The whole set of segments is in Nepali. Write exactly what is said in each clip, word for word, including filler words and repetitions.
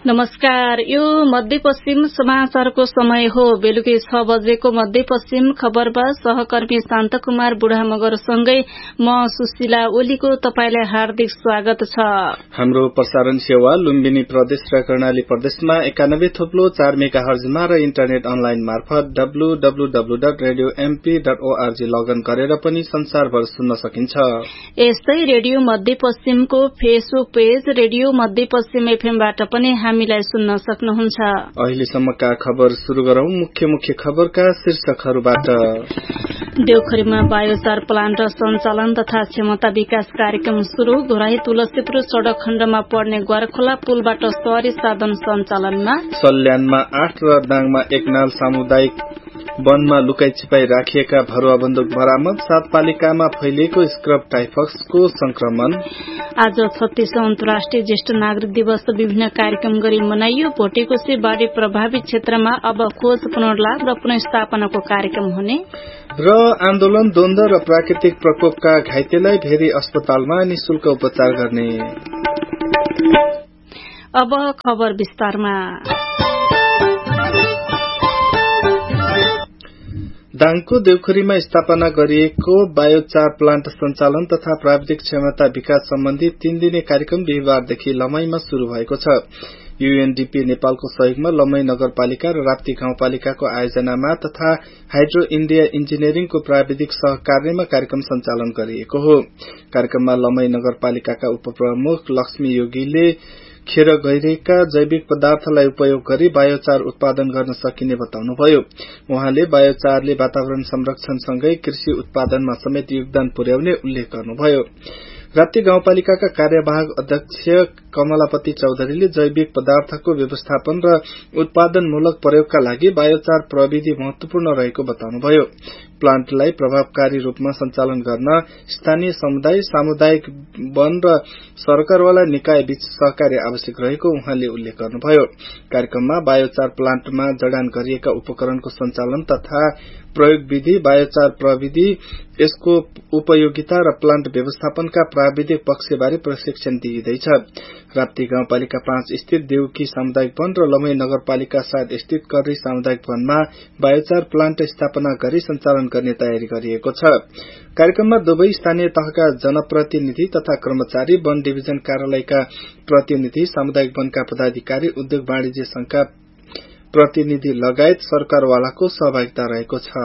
नमस्कार, यो मध्यपश्चिम समाचारको समय हो। बेलुकी छ बजेको मध्यपश्चिम खबरमा सहकर्मी शान्त कुमार बुढा मगरसँगै म सुशीला ओलीको तपाईलाई हार्दिक स्वागत छ। हाम्रो प्रसारण सेवा लुम्बिनी प्रदेश र कर्णाली प्रदेशमा एकानब्बे थोप्लो चार मेगा हर्जमा र इन्टरनेट अनलाइन मार्फत W W W dot radio MP dot ORG लगन गरेर पनि संसारभर सुन्न सकिन्छ। यस्तै रेडियो मध्यपश्चिमको फेसबुक पेज रेडियो मध्यपश्चिम एफएमबाट पनि हामीलाई सुन्न सक्नुहुन्छ। अहिलेसम्मका खबर शुरू गरौं। मुख्य मुख्य खबरका शीर्षकहरूबाट। देवखरीमा बायोचार प्लान्ट सञ्चालन तथा क्षमता विकास कार्यक्रम शुरू। घोराही तुलसीपुर सड़क खण्डमा पर्ने ग्वारखोला पुलबाट सवारी साधन सञ्चालनमा। सल्यानमा आठ र दाङमा एक नाल सामुदायिक वनमा लुकाई छिपाई राखिएका भरुवा बन्दुक बरामद। सात पालिकामा फैलिएको स्क्रब टाइफसको संक्रमण। आज छत्तीसौं अन्तर्राष्ट्रिय ज्येष्ठ नागरिक दिवस विभिन्न कार्यक्रम गरी मनाइयो। भोटेकोशी बाढ़ी प्रभावित क्षेत्रमा अब खोज पुनर्लाभ र पुनर्स्थापनाको कार्यक्रम हुने। र आन्दोलन द्वन्द्व र प्राकृतिक प्रकोपका घाइतेलाई भेरी अस्पतालमा निशुल्क उपचार गर्ने। अब खबर विस्तारमा। दाङको देवखरीमा स्थापना गरिएको बायोचार प्लान्ट सञ्चालन तथा प्राविधिक क्षमता विकास सम्बन्धी तीन दिने कार्यक्रम बिहिबारदेखि लमैमा शुरू भएको छ। यूएनडीपी नेपालको सहयोगमा लमै नगरपालिका र राप्ती गाउँपालिकाको आयोजनामा तथा हाइड्रो इण्डिया इन्जिनियरिङको प्राविधिक सहकार्यमा कार्यक्रम सञ्चालन गरिएको हो। कार्यक्रममा लमै नगरपालिकाका उपप्रमुख लक्ष्मी योगीले खेर गइरहेका जैविक पदार्थलाई उपयोग गरी बायोचार उत्पादन गर्न सकिने बताउनुभयो। उहाँले बायोचारले वातावरण संरक्षणसँगै कृषि उत्पादनमा समेत योगदान पुर्याउने उल्लेख गर्नुभयो। राप्ती गाउँपालिकाका कार्यवाहक अध्यक्ष कमलापति चौधरीले जैविक पदार्थको व्यवस्थापन र उत्पादनमूलक प्रयोगका लागि बायोचार प्रविधि महत्वपूर्ण रहेको बताउनुभयो। प्लान्टलाई प्रभावकारी रूपमा सञ्चालन गर्न स्थानीय समुदाय, सामुदायिक वन र सरकारवाला निकाय बीच सहकार्य आवश्यक रहेको उहाँले उल्लेख गर्नुभयो। कार्यक्रममा बायोचार प्लान्टमा जडान गरिएका उपकरणको सञ्चालन तथा प्रयोग विधि, बायोचार प्रविधि, यसको उपयोगिता र प्लान्ट व्यवस्थापनका प्राविधिक पक्षबारे प्रशिक्षण दिइँदैछ। राप्ती गाउँपालिका पाँच स्थित देउकी सामुदायिक वन र लमै नगरपालिका सात स्थित कर्री सामुदायिक वनमा बायोचार प्लान्ट स्थापना गरी सञ्चालन गर्ने तयारी गरिएको छ। कार्यक्रममा दुवै स्थानीय तहका जनप्रतिनिधि तथा कर्मचारी, वन डिभिजन कार्यालयका प्रतिनिधि, सामुदायिक वनका पदाधिकारी, उद्योग वाणिज्य संघका प्रतिनिधि लगायत सरकारवालाको सहभागिता रहेको छ।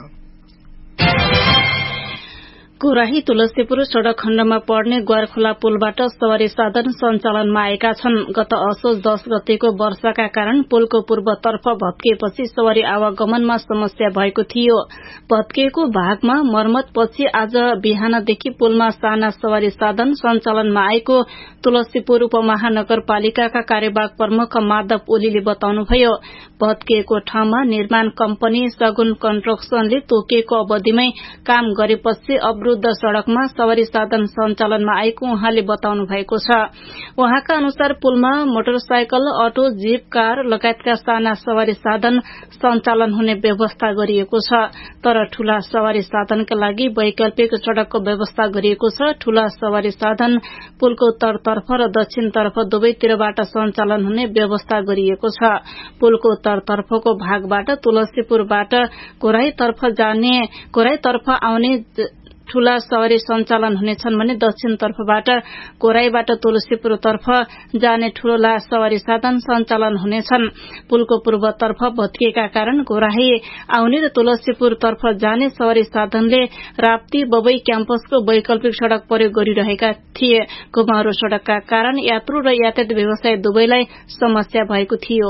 घोराही तुलसीपुर सड़क खण्डमा पर्ने ग्वारखोला पुलबाट सवारी साधन सञ्चालनमा आएका छन्। गत असोज दस गतेको वर्षाका कारण पुलको पूर्वतर्फ भत्किएपछि सवारी आवागमनमा समस्या भएको थियो। भत्किएको भागमा मर्मतपछि आज बिहानदेखि पुलमा साना सवारी साधन सञ्चालनमा आएको तुलसीपुर उपमहानगरपालिकाका कार्यवाहक प्रमुख माधव ओलीले बताउनुभयो। भत्किएको ठाउँमा निर्माण कम्पनी सगुन कन्स्ट्रक्सनले तोकिएको अवधिमै काम गरेपछि अवरुद्ध सड़कमा सवारी साधन सञ्चालनमा आएको उहाँले बताउनु भएको छ। उहाँका अनुसार पुलमा मोटरसाइकल, अटो, जीप, कार लगायतका साना सवारी साधन सञ्चालन हुने व्यवस्था गरिएको छ। तर ठूला सवारी साधनका लागि वैकल्पिक सड़कको व्यवस्था गरिएको छ। ठूला सवारी साधन पुलको उत्तरतर्फ र दक्षिणतर्फ दुवैतिरबाट सञ्चालन हुने व्यवस्था गरिएको छ। पुलको उत्तरतर्फको भागबाट तुलसीपुरबाट घोराहीतर्फ जाने घोराहीतर्फ आउने ठूला सवारी सञ्चालन हुनेछन् भने दक्षिणतर्फबाट घोराहीबाट तुलसीपुरतर्फ जाने ठूला सवारी साधन सञ्चालन हुनेछन्। पुलको पूर्वतर्फ भत्किएका कारण घोराही आउने र तुलसीपुरतर्फ जाने सवारी साधनले राप्ती बबई क्याम्पसको वैकल्पिक सड़क प्रयोग गरिरहेका थिए। घुमाउरो सड़कका कारण यात्रु र यातायात व्यवसाय दुवैलाई समस्या भएको थियो।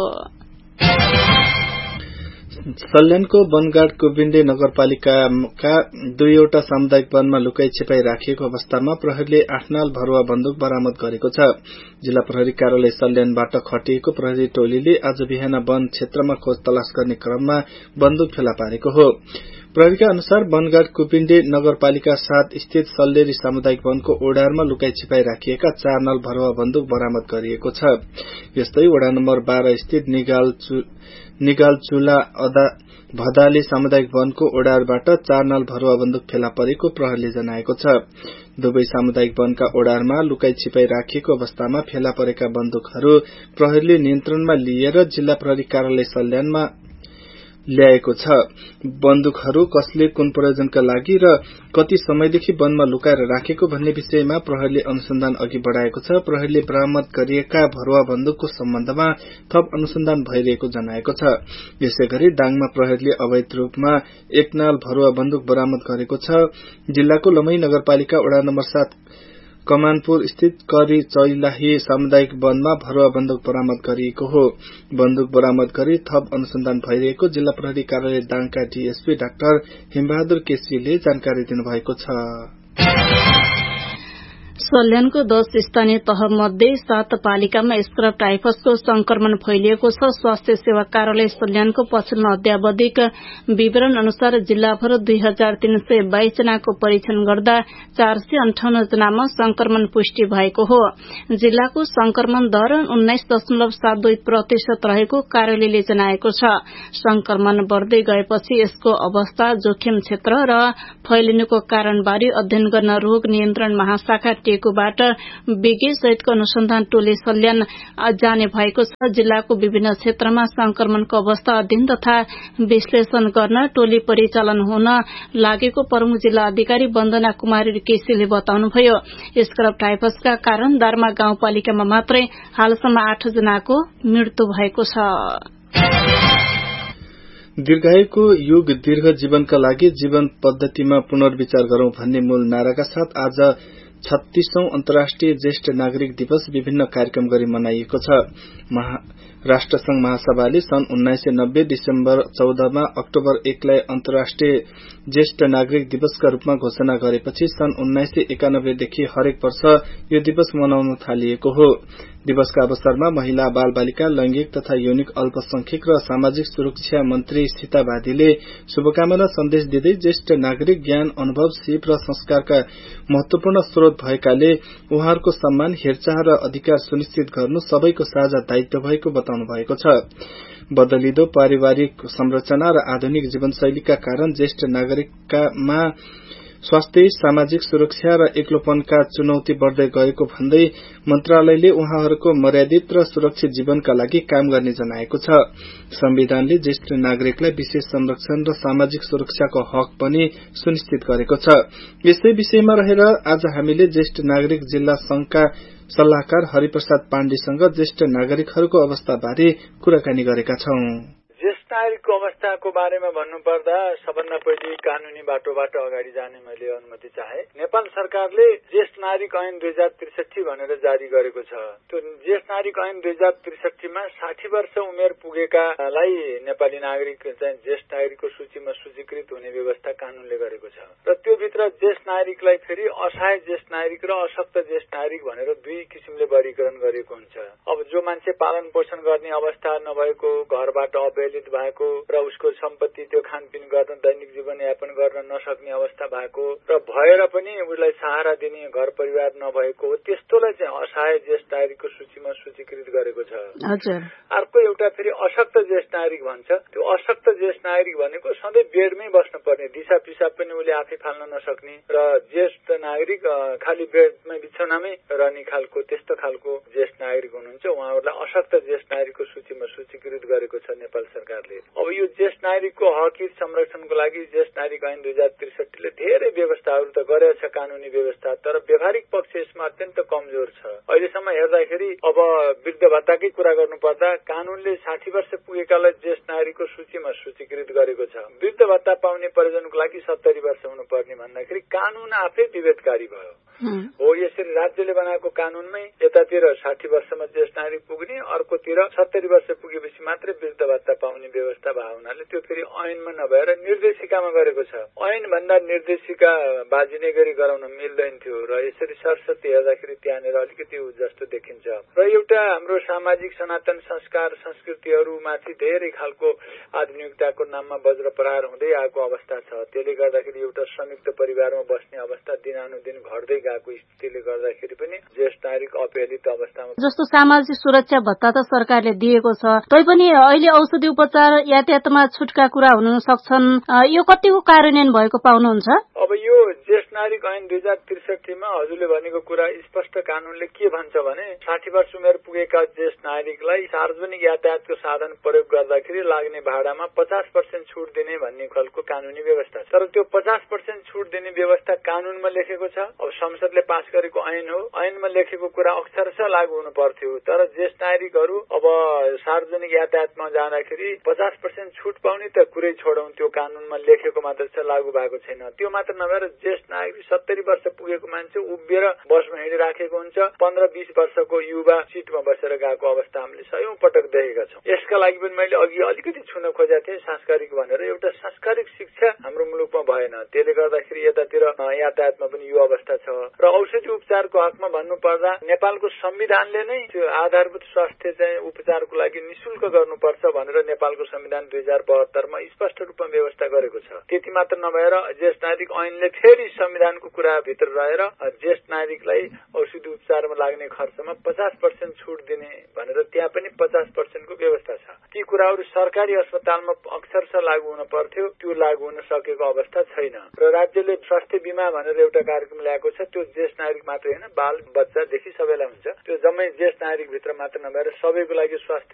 सल्यानको वनगाड कुविन्डे नगरपालिकाका दुईवटा सामुदायिक वनमा लुकाई छिपाई राखिएको अवस्थामा प्रहरीले आठ नाल भरुवा बन्दुक बरामद गरेको छ। जिल्ला प्रहरी कार्यालय सल्यानबाट खटिएको प्रहरी टोलीले आज बिहान वन क्षेत्रमा खोज तलास गर्ने क्रममा बन्दुक फेला पारेको हो। प्रहरीका अनुसार वनगाड कुपिण्डे नगरपालिका सात स्थित सल्लेरी सामुदायिक वनको ओडारमा लुकाई छिपाई राखिएका चार नल भरुवा बन्दुक बरामद गरिएको छ। यस्तै वडा नम्बर बाह्र स्थित निगाल निगाल चुला भदाली सामुदायिक वनको ओडारबाट चार नल भरुवा बन्दुक फेला परेको प्रहरीले जनाएको छ। दुवै सामुदायिक वनका ओडारमा लुकाई छिपाई राखिएको अवस्थामा फेला परेका बन्दुकहरू प्रहरीले नियन्त्रणमा लिएर जिल्ला प्रहरी कार्यालय सल्यानमा ल्याएको छ। बन्दुकहरू कसले कुन प्रयोजनका लागि र कति समयदेखि वनमा लुकाएर राखेको भन्ने विषयमा प्रहरीले अनुसन्धान अघि बढ़ाएको छ। प्रहरीले बरामद गरिएका भरुवा बन्दुकको सम्बन्धमा थप अनुसन्धान भइरहेको जनाएको छ। यसैगरी दाङमा प्रहरीले अवैध रूपमा एक नाल भरुवा बन्दुक बरामद गरेको छ। जिल्लाको लमही नगरपालिका वडा नम्बर सात कमानपुर स्थित करी चैलाही सामुदायिक वनमा भरुवा बन्दुक बरामद गरिएको हो। बन्दुक बरामद गरी थप अनुसन्धान भइरहेको जिल्ला प्रहरी कार्यालय दाङका डीएसपी डाक्टर हिमबहादुर केसीले जानकारी दिनुभएको छ। सल्यानको दश स्थानीय तह मध्ये सात पालिकामा स्क्रब टाइफसको संक्रमण फैलिएको छ। स्वास्थ्य सेवा कार्यालय सल्यानको पछिल्लो अध्यावधिक विवरण अनुसार जिल्लाभर दुई हजार तीन सय बाइस जनाको परीक्षण गर्दा चार सय अन्ठाउन्न जनामा संक्रमण पुष्टि भएको हो। जिल्लाको संक्रमण दर उन्नाइस दशमलव सात दुई प्रतिशत रहेको कार्यालयले जनाएको छ। संक्रमण बढ़दै गएपछि यसको अवस्था, जोखिम क्षेत्र र फैलिनुको कारणबारे अध्ययन गर्न रोग नियन्त्रण महाशाखा टेकुबाट विज्ञ सहितको अनुसन्धान टोली सल्यान जाने भएको छ। जिल्लाको विभिन्न क्षेत्रमा संक्रमणको अवस्था अध्ययन तथा विश्लेषण गर्न टोली परिचालन हुन लागेको प्रमुख जिल्ला अधिकारी वन्दना कुमारी केसीले बताउनुभयो। स्क्रब टाइफसका कारण दार्मा गाउँपालिकामा मात्रै हालसम्म आठ जनाको मृत्यु भएको छ। दीर्घायुको युग दीर्घ जीवनका लागि जीवन पद्धतिमा पुनर्विचार गरौं भन्ने मूल नाराका साथ आज छत्तीसौं अन्तर्राष्ट्रिय ज्येष्ठ नागरिक दिवस विभिन्न कार्यक्रम गरी मनाइएको छ। राष्ट्रसंघ महासभाले सन् उन्नाइस सय नब्बे डिसेम्बर चौधमा अक्टोबर एकलाई अन्तर्राष्ट्रिय ज्येष्ठ नागरिक दिवसका रूपमा घोषणा गरेपछि सन् उन्नाइस सय एकानब्बेदेखि हरेक वर्ष यो दिवस मनाउन थालिएको हो। दिवसका अवसरमा महिला, बाल बालिका, लैंगिक तथा यौनिक अल्पसंख्यक र सामाजिक सुरक्षा मन्त्री सीता बादीले शुभकामना सन्देश दिँदै ज्येष्ठ नागरिक ज्ञान, अनुभव, सिप र संस्कारका महत्वपूर्ण स्रोत भएकाले उहाँहरूको सम्मान, हेरचाह र अधिकार सुनिश्चित गर्नु सबैको साझा दायित्व भएको बताउनु भएको छ। बदलिदो पारिवारिक संरचना र आधुनिक जीवनशैलीका कारण ज्येष्ठ नागरिकमा स्वास्थ्य, सामाजिक सुरक्षा र एक्लोपनका चुनौती बढ़दै गएको भन्दै मन्त्रालयले उहाँहरूको मर्यादित र सुरक्षित जीवनका लागि काम गर्ने जनाएको छ। संविधानले ज्येष्ठ नागरिकलाई विशेष संरक्षण र सामाजिक सुरक्षाको हक पनि सुनिश्चित गरेको छ। यसै विषयमा रहेर आज हामीले ज्येष्ठ नागरिक जिल्ला संघका सल्लाहकार हरिप्रसाद पाण्डेसँग ज्येष्ठ नागरिकहरूको अवस्थाबारे कुराकानी गरेका छौं। ज्येष्ठ नागरिकको अवस्थाको बारेमा भन्नुपर्दा सबभन्दा पहिले कानूनी बाटोबाट अगाडि जाने मैले अनुमति चाहे। नेपाल सरकारले ज्येष्ठ नागरिक ऐन दुई हजार त्रिसठी भनेर जारी गरेको छ। त्यो ज्येष्ठ नागरिक ऐन दुई हजार त्रिसठीमा साठी वर्ष उमेर पुगेकालाई नेपाली नागरिक चाहिँ ज्येष्ठ नागरिकको सूचीमा सूचीकृत हुने व्यवस्था कानूनले गरेको छ र त्यो भित्र ज्येष्ठ नागरिकलाई फेरि असहाय ज्येष्ठ नागरिक र अशक्त ज्येष्ठ नागरिक भनेर दुई किसिमले वर्गीकरण गरिएको हुन्छ। अब जो मान्छे पालन पोषण गर्ने अवस्था नभएको, घरबाट अवहेलित भएको र उसको सम्पत्ति त्यो खानपिन गर्न, दैनिक जीवन यापन गर्न नसक्ने अवस्था भएको र भएर पनि उसलाई सहारा दिने घर परिवार नभएको, त्यस्तोलाई चाहिँ असहाय ज्येष्ठ नागरिकको सूचीमा सूचीकृत गरेको छ। अर्को एउटा फेरि अशक्त ज्येष्ठ नागरिक भन्छ। त्यो अशक्त ज्येष्ठ नागरिक भनेको सधैँ बेडमै बस्नु पर्ने, दिशा पिसाब पनि उसले आफै फाल्न नसक्ने र ज्येष्ठ नागरिक खाली बेडमै बिछौनामै रहने खालको त्यस्तो खालको ज्येष्ठ नागरिक हुनुहुन्छ। उहाँहरूलाई अशक्त ज्येष्ठ नागरिकको सूचीमा सूचीकृत गरेको छ नेपाल सरकारले। अब यो ज्येष्ठ नागरिकको हक हित संरक्षणको लागि ज्येष्ठ नागरिक ऐन दुई हजार त्रिसठीले धेरै व्यवस्थाहरू त गरेको छ, कानूनी व्यवस्था, तर व्यावहारिक पक्ष यसमा अत्यन्त कमजोर छ। अहिलेसम्म हेर्दाखेरि अब वृद्ध भत्ताकै कुरा गर्नुपर्दा कानूनले साठी वर्ष पुगेकालाई ज्येष्ठ नागरिकको सूचीमा सूचीकृत गरेको छ। वृद्ध भत्ता पाउने परिजनको लागि सत्तरी वर्ष हुनुपर्ने भन्दाखेरि कानून आफै विभेदकारी भयो हो। यसरी राज्यले बनाएको कानूनमै यतातिर साठी वर्षमा ज्येष्ठ नागरिक पुग्ने, अर्कोतिर सत्तरी वर्ष पुगेपछि मात्रै वृद्ध भत्ता पाउने व्यवस्था भएको हुनाले त्यो फेरि ऐनमा नभएर निर्देशिकामा गरेको छ। ऐन भन्दा निर्देशिका बाजिने गरी गराउन मिल्दैन थियो र यसरी सरस्वती हेर्दाखेरि त्यहाँनिर अलिकति जस्तो देखिन्छ र एउटा हाम्रो सामाजिक सनातन संस्कार संस्कृतिहरूमाथि धेरै खालको आधुनिकताको नाममा वज्र प्रहार हुँदै आएको अवस्था छ। त्यसले गर्दाखेरि एउटा संयुक्त परिवारमा बस्ने अवस्था दिनानुदिन घट्दै गएको स्थितिले गर्दाखेरि पनि ज्येष्ठ नागरिक अपहेलित अवस्थामा जस्तो सामाजिक सुरक्षा भत्ता त सरकारले दिएको छ, तैपनि अहिले औषधि उपचार, यातायातमा छुटका कुरा हुन सक्छन्, यो कतिको कार्यान्वयन भएको पाउनुहुन्छ? अब यो ज्येष्ठ नागरिक ऐन दुई हजार त्रिसठीमा हजुरले भनेको कुरा स्पष्ट कानूनले के भन्छ भने साठी वर्ष उमेर पुगेका ज्येष्ठ नागरिकलाई सार्वजनिक यातायातको साधन प्रयोग गर्दाखेरि लाग्ने भाडामा पचास पर्सेन्ट छुट दिने भन्ने खालको कानूनी व्यवस्था छ। तर त्यो पचास पर्सेन्ट छुट दिने व्यवस्था कानूनमा लेखेको छ। अब संसदले पास गरेको ऐन हो, ऐनमा लेखेको कुरा अक्षरशः लागू हुनु पर्थ्यो। तर ज्येष्ठ नागरिकहरू अब सार्वजनिक यातायातमा जाँदाखेरि पचास पर्सेन्ट छुट पाउने त कुरै छोडौं, त्यो कानूनमा लेखेको मात्र छ, लागू भएको छैन। त्यो मात्र नभएर ज्येष्ठ नागरिक सत्तरी वर्ष पुगेको मान्छे उभिएर बसमा हिँडिराखेको हुन्छ, पन्ध्र बीस वर्षको युवा सीटमा बसेर गएको अवस्था हामीले सयौं पटक देखेका छौं। यसका लागि पनि मैले अघि अलिकति छुन खोजेको थिएँ सांस्कृतिक भनेर। एउटा सांस्कृतिक शिक्षा हाम्रो मुलुकमा भएन, त्यसले गर्दाखेरि यतातिर यातायातमा पनि यो अवस्था छ। र औषधि उपचारको हकमा भन्नु पर्दा नेपालको संविधानले नै त्यो आधारभूत स्वास्थ्य चाहिँ उपचारको लागि निशुल्क गर्नुपर्छ भनेर नेपालको संविधान दुई हजार बहत्तरमा स्पष्ट रूपमा व्यवस्था गरेको छ। त्यति मात्र नभएर ज्येष्ठ नागरिक ऐनले फेरि संविधानको कुरा भित्र रहेर ज्येष्ठ नागरिकलाई औषधि उपचारमा लाग्ने खर्चमा पचास पर्सेन्ट छुट दिने भनेर त्यहाँ पनि पचास पर्सेन्टको व्यवस्था छ। ती कुराहरू सरकारी अस्पतालमा अक्षरशः लागू हुन पर्थ्यो, त्यो लागू हुन सकेको अवस्था छैन। र राज्यले स्वास्थ्य बीमा भनेर एउटा कार्यक्रम ल्याएको छ, त्यो ज्येष्ठ नागरिक मात्रै होइन, बाल बच्चादेखि सबैलाई हुन्छ। त्यो जम्मै ज्येष्ठ नागरिक भित्र मात्र नभएर सबैको लागि स्वास्थ्य